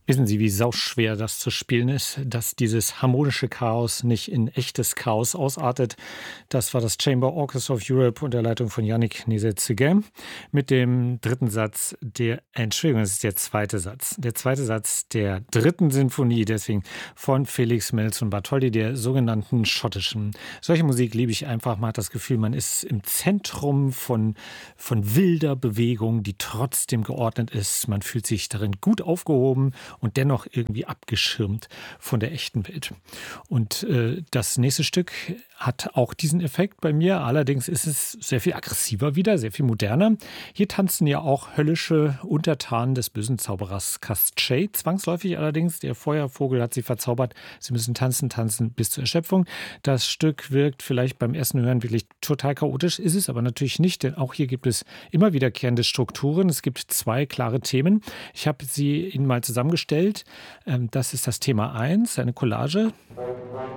Wissen Sie, wie sauschwer das zu spielen ist, dass dieses harmonische Chaos nicht in echtes Chaos ausartet? Das war das Chamber Orchestra of Europe unter Leitung von Yannick Nézet-Séguin mit dem dritten Satz Entschuldigung, das ist der zweite Satz. Der zweite Satz der dritten Sinfonie, deswegen von Felix Mendelssohn Bartholdy, der sogenannten schottischen. Solche Musik liebe ich einfach. Man hat das Gefühl, man ist im Zentrum von wilder Bewegung, die trotzdem geordnet ist. Man fühlt sich darin gut aufgehoben und dennoch irgendwie abgeschirmt von der echten Welt. Und das nächste Stück hat auch diesen Effekt bei mir. Allerdings ist es sehr viel aggressiver wieder, sehr viel moderner. Hier tanzen ja auch höllische Untertanen des bösen Zauberers Castchay. Zwangsläufig allerdings, der Feuervogel hat sie verzaubert. Sie müssen tanzen, tanzen bis zur Erschöpfung. Das Stück wirkt vielleicht beim ersten Hören wirklich total chaotisch, ist es aber natürlich nicht, denn auch hier gibt es immer wiederkehrende Strukturen. Es gibt zwei klare Themen. Ich habe sie Ihnen mal zusammengestellt. Das ist das Thema 1, eine Collage.